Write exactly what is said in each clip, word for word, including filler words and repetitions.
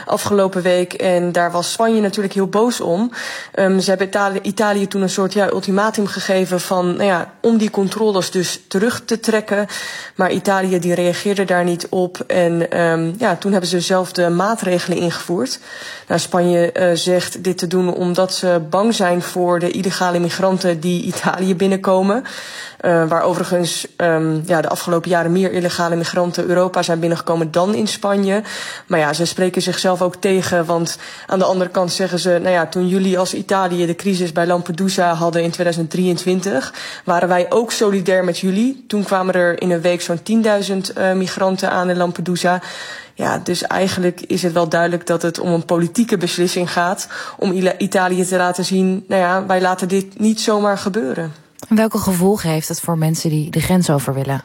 afgelopen week. En daar was Spanje natuurlijk heel boos om. Um, ze hebben Italië, Italië toen een soort ja, ultimatum gegeven van, nou ja, om die controles dus terug te trekken. Maar Italië die reageerde daar niet op. En um, ja, toen hebben ze zelf de maatregelen ingevoerd. Nou, Spanje uh, zegt dit te doen omdat ze bang zijn voor de illegale migranten die Italië binnenkomen. Uh, waar overigens um, ja, de afgelopen jaren meer illegale migranten Europa zijn binnengekomen dan in Spanje. Maar ja, ze spreken zichzelf ook tegen, want aan de andere kant zeggen ze, nou ja, toen jullie als Italië de crisis bij Lampedusa hadden in tweeduizend drieëntwintig, waren wij ook solidair met jullie. Toen kwamen er in een week zo'n tienduizend uh, migranten aan in Lampedusa. Ja, dus eigenlijk is het wel duidelijk dat het om een politieke beslissing gaat om Italië te laten zien, nou ja, wij laten dit niet zomaar gebeuren. En welke gevolgen heeft het voor mensen die de grens over willen?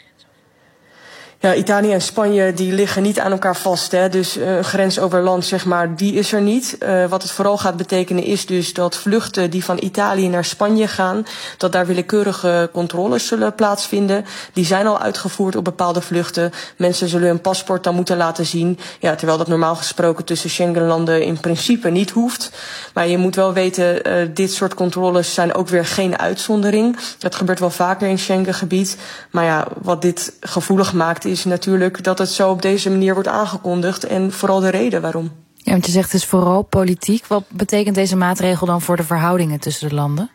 Ja, Italië en Spanje die liggen niet aan elkaar vast. Hè. Dus uh, een grens over land, zeg maar, die is er niet. Uh, wat het vooral gaat betekenen is dus dat vluchten die van Italië naar Spanje gaan, dat daar willekeurige controles zullen plaatsvinden. Die zijn al uitgevoerd op bepaalde vluchten. Mensen zullen hun paspoort dan moeten laten zien. Ja, terwijl dat normaal gesproken tussen Schengenlanden in principe niet hoeft. Maar je moet wel weten, uh, dit soort controles zijn ook weer geen uitzondering. Dat gebeurt wel vaker in Schengengebied. Maar ja, wat dit gevoelig maakt is natuurlijk dat het zo op deze manier wordt aangekondigd en vooral de reden waarom. Ja, want je zegt het is vooral politiek. Wat betekent deze maatregel dan voor de verhoudingen tussen de landen?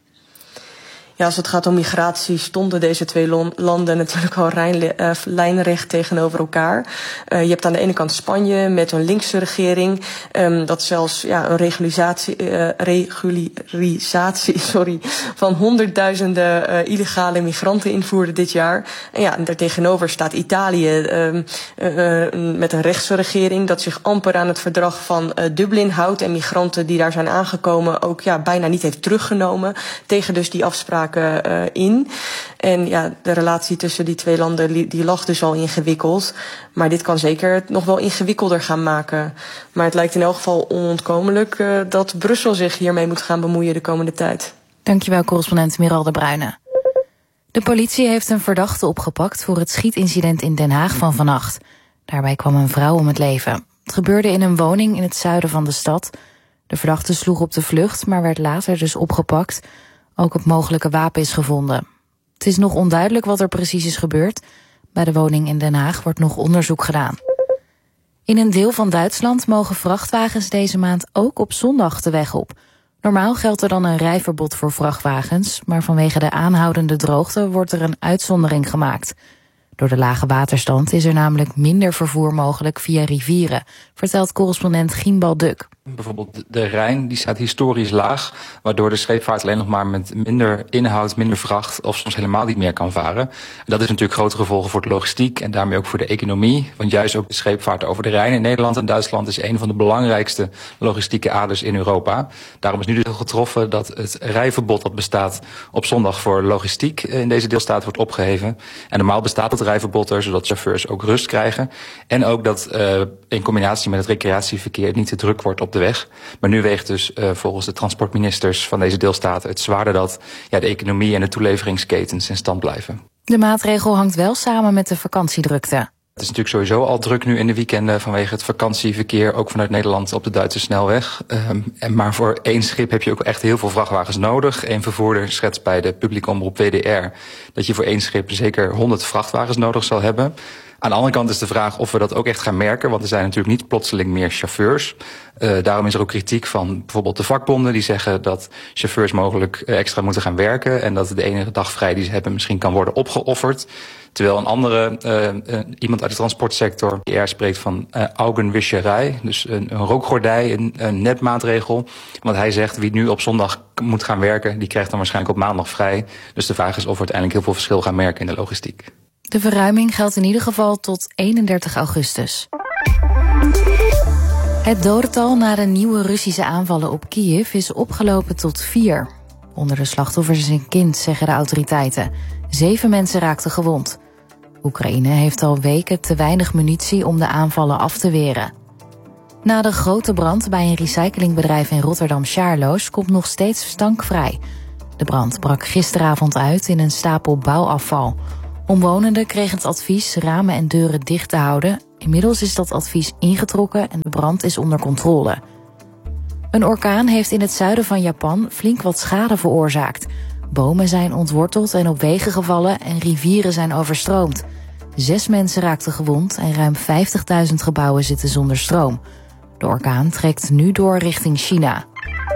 Ja, als het gaat om migratie stonden deze twee landen natuurlijk al uh, lijnrecht tegenover elkaar. Uh, je hebt aan de ene kant Spanje met een linkse regering, um, dat zelfs ja, een regularisatie, uh, regularisatie sorry, van honderdduizenden uh, illegale migranten invoerde dit jaar. En ja, en daartegenover staat Italië um, uh, uh, met een rechtse regering dat zich amper aan het verdrag van uh, Dublin houdt en migranten die daar zijn aangekomen ook ja, bijna niet heeft teruggenomen tegen dus die afspraken Uh, in. En ja, de relatie tussen die twee landen die lag dus al ingewikkeld. Maar dit kan zeker het nog wel ingewikkelder gaan maken. Maar het lijkt in elk geval onontkomelijk uh, dat Brussel zich hiermee moet gaan bemoeien de komende tijd. Dankjewel, correspondent Miral de Bruyne. De politie heeft een verdachte opgepakt voor het schietincident in Den Haag van vannacht. Daarbij kwam een vrouw om het leven. Het gebeurde in een woning in het zuiden van de stad. De verdachte sloeg op de vlucht, maar werd later dus opgepakt. Ook het mogelijke wapen is gevonden. Het is nog onduidelijk wat er precies is gebeurd. Bij de woning in Den Haag wordt nog onderzoek gedaan. In een deel van Duitsland mogen vrachtwagens deze maand ook op zondag de weg op. Normaal geldt er dan een rijverbod voor vrachtwagens, maar vanwege de aanhoudende droogte wordt er een uitzondering gemaakt. Door de lage waterstand is er namelijk minder vervoer mogelijk via rivieren, vertelt correspondent Gimbal Duk. Bijvoorbeeld de Rijn, die staat historisch laag, waardoor de scheepvaart alleen nog maar met minder inhoud, minder vracht of soms helemaal niet meer kan varen. En dat is natuurlijk grote gevolgen voor de logistiek en daarmee ook voor de economie. Want juist ook de scheepvaart over de Rijn in Nederland en Duitsland is een van de belangrijkste logistieke aders in Europa. Daarom is nu dus getroffen dat het rijverbod dat bestaat op zondag voor logistiek in deze deelstaat wordt opgeheven. En normaal bestaat het rijverbod er, zodat chauffeurs ook rust krijgen. En ook dat uh, in combinatie met het recreatieverkeer niet te druk wordt op de weg. Maar nu weegt dus uh, volgens de transportministers van deze deelstaten het zwaarder dat ja, de economie en de toeleveringsketens in stand blijven. De maatregel hangt wel samen met de vakantiedrukte. Het is natuurlijk sowieso al druk nu in de weekenden vanwege het vakantieverkeer, ook vanuit Nederland op de Duitse snelweg. Um, en maar voor één schip heb je ook echt heel veel vrachtwagens nodig. Een vervoerder schetst bij de publieke omroep W D R dat je voor één schip zeker honderd vrachtwagens nodig zal hebben. Aan de andere kant is de vraag of we dat ook echt gaan merken, want er zijn natuurlijk niet plotseling meer chauffeurs. Uh, daarom is er ook kritiek van bijvoorbeeld de vakbonden die zeggen dat chauffeurs mogelijk uh, extra moeten gaan werken en dat de enige dag vrij die ze hebben misschien kan worden opgeofferd. Terwijl een andere, uh, uh, iemand uit de transportsector, die er spreekt van uh, augenwischerij, dus een, een rookgordij, een, een netmaatregel. Want hij zegt wie nu op zondag moet gaan werken, die krijgt dan waarschijnlijk op maandag vrij. Dus de vraag is of we uiteindelijk heel veel verschil gaan merken in de logistiek. De verruiming geldt in ieder geval tot eenendertig augustus. Het dodental na de nieuwe Russische aanvallen op Kiev is opgelopen tot vier. Onder de slachtoffers is een kind, zeggen de autoriteiten. Zeven mensen raakten gewond. Oekraïne heeft al weken te weinig munitie om de aanvallen af te weren. Na de grote brand bij een recyclingbedrijf in Rotterdam-Sjaarloos komt nog steeds stank vrij. De brand brak gisteravond uit in een stapel bouwafval. Omwonenden kregen het advies ramen en deuren dicht te houden. Inmiddels is dat advies ingetrokken en de brand is onder controle. Een orkaan heeft in het zuiden van Japan flink wat schade veroorzaakt. Bomen zijn ontworteld en op wegen gevallen en rivieren zijn overstroomd. Zes mensen raakten gewond en ruim vijftigduizend gebouwen zitten zonder stroom. De orkaan trekt nu door richting China.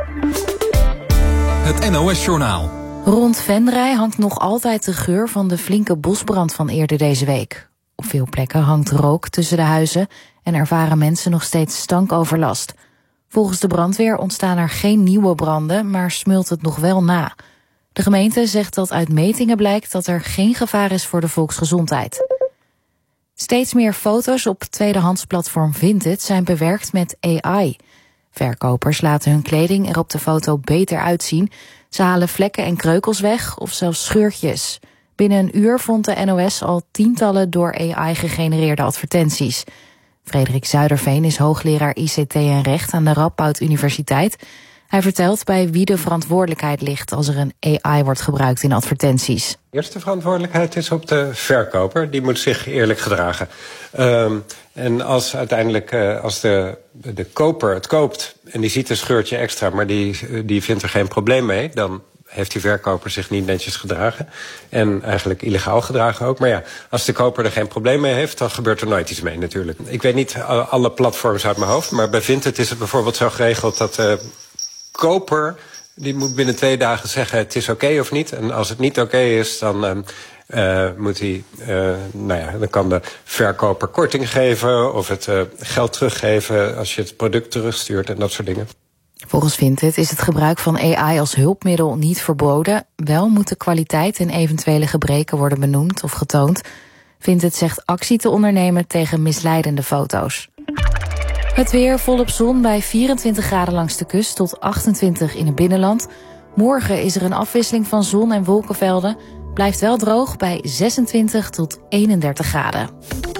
Het N O S-journaal. Rond Venray hangt nog altijd de geur van de flinke bosbrand van eerder deze week. Op veel plekken hangt rook tussen de huizen en ervaren mensen nog steeds stankoverlast. Volgens de brandweer ontstaan er geen nieuwe branden, maar smult het nog wel na. De gemeente zegt dat uit metingen blijkt dat er geen gevaar is voor de volksgezondheid. Steeds meer foto's op tweedehandsplatform Vinted zijn bewerkt met A I. Verkopers laten hun kleding er op de foto beter uitzien. Ze halen vlekken en kreukels weg of zelfs scheurtjes. Binnen een uur vond de N O S al tientallen door A I gegenereerde advertenties. Frederik Zuiderveen is hoogleraar I C T en Recht aan de Radboud Universiteit. Hij vertelt bij wie de verantwoordelijkheid ligt als er een A I wordt gebruikt in advertenties. De eerste verantwoordelijkheid is op de verkoper. Die moet zich eerlijk gedragen. Um, en als uiteindelijk uh, als de, de koper het koopt en die ziet een scheurtje extra, maar die, die vindt er geen probleem mee, dan heeft die verkoper zich niet netjes gedragen. En eigenlijk illegaal gedragen ook. Maar ja, als de koper er geen probleem mee heeft, dan gebeurt er nooit iets mee natuurlijk. Ik weet niet alle platforms uit mijn hoofd, maar bij Vinted is het bijvoorbeeld zo geregeld dat de koper, die moet binnen twee dagen zeggen het is oké okay of niet. En als het niet oké okay is, dan uh, uh, moet hij, uh, nou ja, dan kan de verkoper korting geven of het uh, geld teruggeven als je het product terugstuurt en dat soort dingen. Volgens Vinted is het gebruik van A I als hulpmiddel niet verboden. Wel moet de kwaliteit en eventuele gebreken worden benoemd of getoond. Vinted zegt actie te ondernemen tegen misleidende foto's. Het weer volop zon bij vierentwintig graden langs de kust tot achtentwintig in het binnenland. Morgen is er een afwisseling van zon en wolkenvelden. Blijft wel droog bij zesentwintig tot eenendertig graden.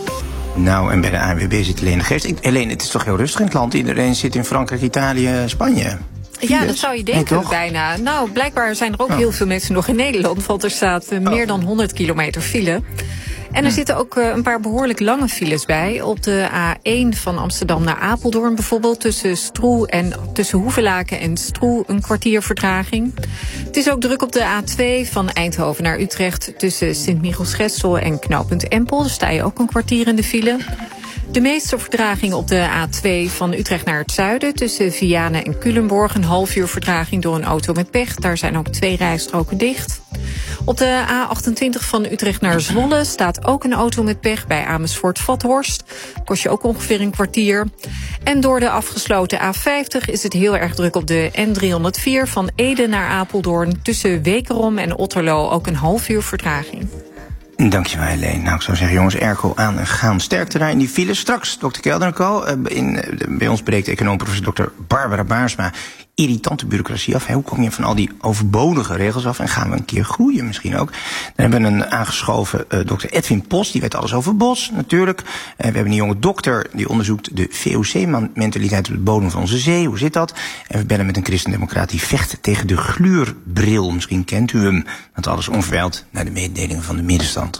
Nou, en bij de A N W B zit Helene Geest. Helene, het is toch heel rustig in het land? Iedereen zit in Frankrijk, Italië, Spanje. Ja, dat zou je denken, nee, bijna. Nou, blijkbaar zijn er ook oh. heel veel mensen nog in Nederland, want er staat uh, meer oh. dan honderd kilometer file. En er zitten ook uh, een paar behoorlijk lange files bij. Op de A één van Amsterdam naar Apeldoorn bijvoorbeeld. Tussen Stroe en tussen Hoevelaken en Stroe een kwartier vertraging. Het is ook druk op de A twee van Eindhoven naar Utrecht. Tussen Sint-Michiels-Gestel en knooppunt Empel. Daar sta je ook een kwartier in de file. De meeste vertraging op de A twee van Utrecht naar het zuiden. Tussen Vianen en Culemborg een half uur vertraging door een auto met pech. Daar zijn ook twee rijstroken dicht. Op de A achtentwintig van Utrecht naar Zwolle staat ook een auto met pech bij Amersfoort-Vathorst. Kost je ook ongeveer een kwartier. En door de afgesloten A vijftig is het heel erg druk op de N driehonderdvier van Ede naar Apeldoorn. Tussen Wekerom en Otterlo ook een half uur vertraging. Dankjewel, Helene. Nou, ik zou zeggen, jongens, Erco aan en gaan. Sterkte daar in die file. Straks, dokter Kelder en Co. In, bij ons breekt econoom-professor dokter Barbara Baarsma irritante bureaucratie af. Hoe kom je van al die overbodige regels af? En gaan we een keer groeien misschien ook? Dan hebben we een aangeschoven uh, dokter Edwin Post. Die weet alles over bos, natuurlijk. Uh, we hebben een jonge dokter die onderzoekt de V O C-mentaliteit op de bodem van onze zee. Hoe zit dat? En we bellen met een christendemocraat die vecht tegen de gluurbril. Misschien kent u hem. Want alles onverwijld naar de mededelingen van de middenstand.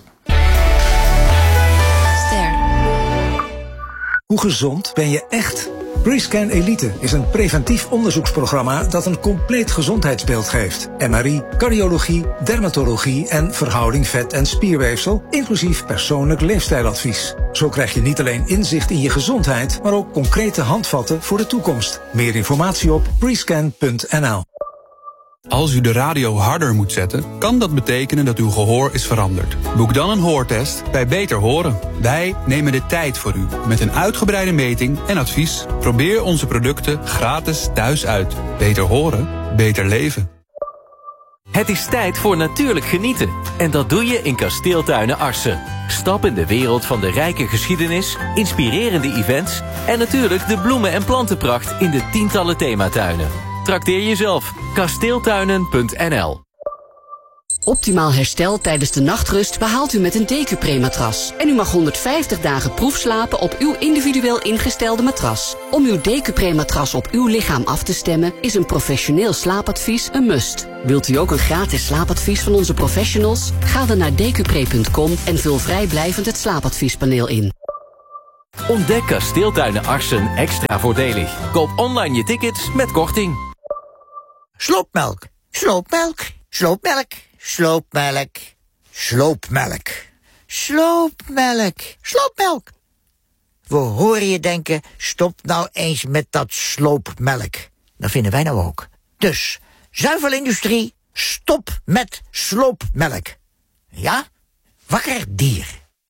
Ster. Hoe gezond ben je echt? Prescan Elite is een preventief onderzoeksprogramma dat een compleet gezondheidsbeeld geeft. M R I, cardiologie, dermatologie en verhouding vet- en spierweefsel, inclusief persoonlijk leefstijladvies. Zo krijg je niet alleen inzicht in je gezondheid, maar ook concrete handvatten voor de toekomst. Meer informatie op prescan punt n l. Als u de radio harder moet zetten, kan dat betekenen dat uw gehoor is veranderd. Boek dan een hoortest bij Beter Horen. Wij nemen de tijd voor u met een uitgebreide meting en advies. Probeer onze producten gratis thuis uit. Beter horen, beter leven. Het is tijd voor natuurlijk genieten. En dat doe je in Kasteeltuinen Arsen. Stap in de wereld van de rijke geschiedenis, inspirerende events en natuurlijk de bloemen- en plantenpracht in de tientallen thematuinen. Trakteer jezelf. kasteeltuinen punt n l. Optimaal herstel tijdens de nachtrust behaalt u met een Decupre-matras. En u mag honderdvijftig dagen proefslapen op uw individueel ingestelde matras. Om uw Decupre-matras op uw lichaam af te stemmen is een professioneel slaapadvies een must. Wilt u ook een gratis slaapadvies van onze professionals? Ga dan naar decupre punt com en vul vrijblijvend het slaapadviespaneel in. Ontdek Kasteeltuinen Arsen extra voordelig. Koop online je tickets met korting. Sloopmelk, sloopmelk, sloopmelk, sloopmelk, sloopmelk, sloopmelk, sloopmelk. We horen je denken, stop nou eens met dat sloopmelk. Dat vinden wij nou ook. Dus, zuivelindustrie, stop met sloopmelk. Ja? Wakker dier.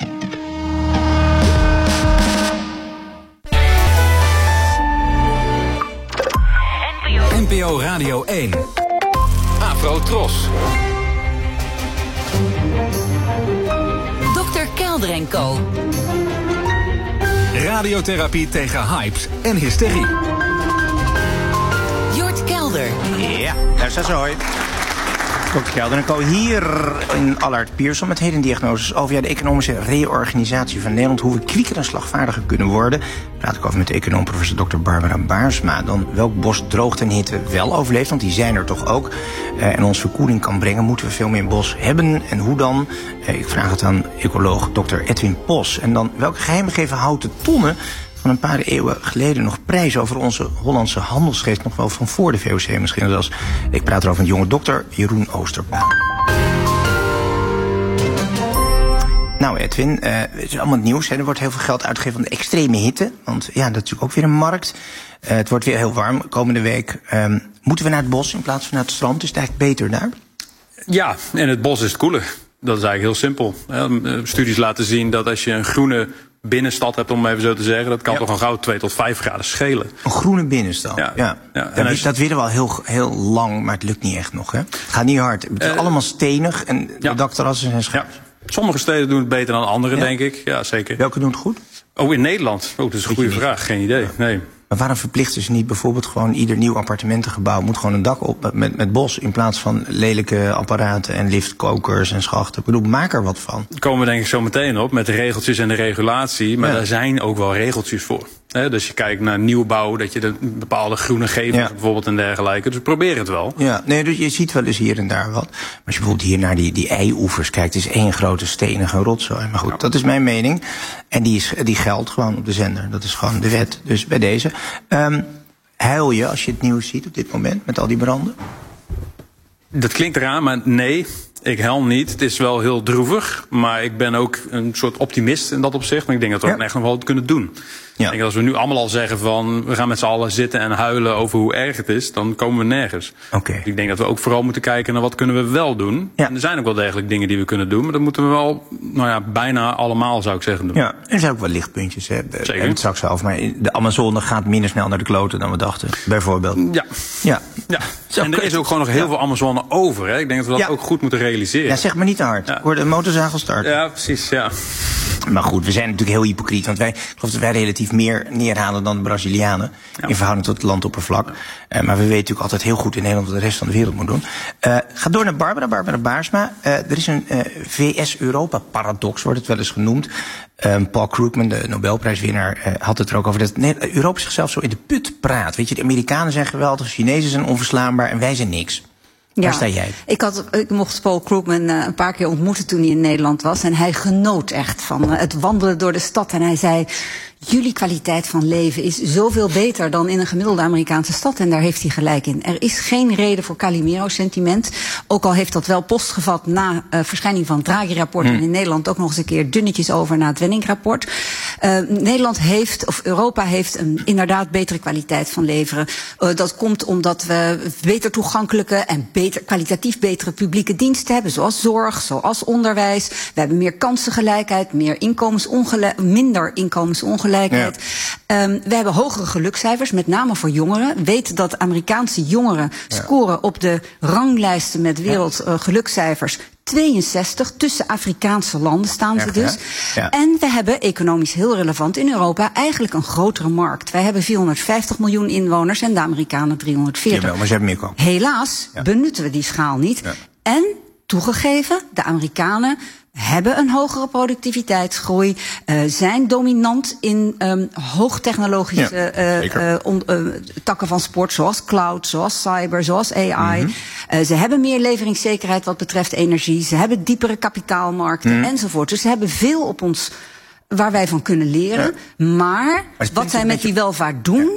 N P O Radio één. Afro Tros. dokter Kelder en Co. Radiotherapie tegen hypes en hysterie. Jort Kelder. Ja, daar staat ze hoi. dokter Kelder en Co. hier in Allard Pierson met heden diagnoses over ja, de economische reorganisatie van Nederland. Hoe we kwieker en slagvaardiger kunnen worden. Daar praat ik over met de econoom professor dokter Barbara Baarsma. Dan welk bos droogte en hitte wel overleeft, want die zijn er toch ook. Uh, en ons verkoeling kan brengen. Moeten we veel meer bos hebben en hoe dan? Uh, ik vraag het aan ecoloog dokter Edwin Pos. En dan welke geheimen geven houten tonnen van een paar eeuwen geleden nog prijs over onze Hollandse handelsgeest, nog wel van voor de V O C misschien zelfs. Ik praat erover met jonge dokter Jeroen Oosterbaan. Nou Edwin, uh, het is allemaal nieuws. Hè. Er wordt heel veel geld uitgegeven aan de extreme hitte. Want ja, dat is natuurlijk ook weer een markt. Uh, het wordt weer heel warm komende week. Um, moeten we naar het bos in plaats van naar het strand? Is het eigenlijk beter daar? Ja, en het bos is het koeler. Dat is eigenlijk heel simpel. Studies laten zien dat als je een groene binnenstad hebt, om even zo te zeggen, dat kan ja. toch al gauw twee tot vijf graden schelen. Een groene binnenstad, ja. ja. ja. En dat, dat willen we al heel, heel lang, maar het lukt niet echt nog. Hè? Het gaat niet hard. Het is uh, allemaal stenig en ja. de dakterrassen zijn scherp. Ja. Sommige steden doen het beter dan andere, ja. denk ik. Ja, zeker. Welke doen het goed? Oh, in Nederland? Oh, dat is een goede vraag. Geen idee. Nee. Maar waarom verplichten ze niet bijvoorbeeld gewoon ieder nieuw appartementengebouw moet gewoon een dak op met, met bos in plaats van lelijke apparaten en liftkokers en schachten? Ik bedoel, maak er wat van. Daar komen we denk ik zo meteen op met de regeltjes en de regulatie. Maar ja. daar zijn ook wel regeltjes voor. He, dus je kijkt naar nieuwbouw, dat je de bepaalde groene gevels ja. bijvoorbeeld en dergelijke. Dus probeer het wel. Ja, nee, dus je ziet wel eens hier en daar wat. Maar als je bijvoorbeeld hier naar die, die eioevers kijkt, het is één grote stenige rotzooi. Maar goed, ja. dat is mijn mening. En die, is, die geldt gewoon op de zender. Dat is gewoon de wet. Dus bij deze. Um, huil je als je het nieuws ziet op dit moment met al die branden? Dat klinkt raar, maar nee. Ik huil niet. Het is wel heel droevig. Maar ik ben ook een soort optimist in dat opzicht. Maar ik denk dat we ja. ook echt nog wel kunnen doen. Ja. Ik denk dat als we nu allemaal al zeggen van we gaan met z'n allen zitten en huilen over hoe erg het is, dan komen we nergens. Okay. Ik denk dat we ook vooral moeten kijken naar wat kunnen we wel doen. Ja. En er zijn ook wel degelijk dingen die we kunnen doen. Maar dat moeten we wel, nou ja, bijna allemaal zou ik zeggen doen. Ja, er zijn ook wel lichtpuntjes. Hè. We hebben het straks over. Maar de Amazone gaat minder snel naar de kloten dan we dachten. Bijvoorbeeld. Ja. ja. ja. En er is ook gewoon nog heel ja. veel Amazone over. Hè. Ik denk dat we dat ja. ook goed moeten realiseren. Ja, zeg maar niet te hard. Ja. Ik hoorde een motorzagel starten. Ja, precies. Ja. Maar goed, we zijn natuurlijk heel hypocriet. Want wij, ik geloof dat wij relatief meer neerhalen dan de Brazilianen. Ja. In verhouding tot het landoppervlak. Uh, maar we weten natuurlijk altijd heel goed in Nederland wat de rest van de wereld moet doen. Uh, ga door naar Barbara, Barbara Baarsma. Uh, er is een uh, V S-Europa-paradox, wordt het wel eens genoemd. Um, Paul Krugman, de Nobelprijswinnaar, uh, had het er ook over dat Europa zichzelf zo in de put praat. Weet je, de Amerikanen zijn geweldig, de Chinezen zijn onverslaanbaar en wij zijn niks. Ja, waar sta jij? Ik, had, ik mocht Paul Krugman uh, een paar keer ontmoeten toen hij in Nederland was. En hij genoot echt van uh, het wandelen door de stad. En hij zei, jullie kwaliteit van leven is zoveel beter dan in een gemiddelde Amerikaanse stad. En daar heeft hij gelijk in. Er is geen reden voor Calimero-sentiment. Ook al heeft dat wel postgevat na uh, verschijning van het Draghi-rapport. Hmm. En in Nederland ook nog eens een keer dunnetjes over na het Wenning-rapport. Uh, Nederland heeft, of Europa heeft een inderdaad betere kwaliteit van leven. Uh, dat komt omdat we beter toegankelijke en beter, kwalitatief betere publieke diensten hebben. Zoals zorg, zoals onderwijs. We hebben meer kansengelijkheid, meer inkomensongelijk, minder inkomensongelijkheid. Ja. Um, we hebben hogere gelukscijfers, met name voor jongeren. Weet dat Amerikaanse jongeren ja. scoren op de ranglijsten met wereldgelukscijfers uh, tweeënzestig. Tussen Afrikaanse landen staan ze dus. Ja. Ja. En we hebben, economisch heel relevant in Europa, eigenlijk een grotere markt. Wij hebben vierhonderdvijftig miljoen inwoners en de Amerikanen driehonderdveertig. Jawel, maar ze hebben meer komen. Helaas ja. benutten we die schaal niet. Ja. En toegegeven, de Amerikanen hebben een hogere productiviteitsgroei, uh, zijn dominant in um, hoogtechnologische ja, uh, uh, on, uh, takken van sport, zoals cloud, zoals cyber, zoals A I. Mm-hmm. Uh, ze hebben meer leveringszekerheid wat betreft energie, ze hebben diepere kapitaalmarkten mm. enzovoort. Dus ze hebben veel op ons waar wij van kunnen leren. Ja. Maar, maar wat zij met die welvaart doen,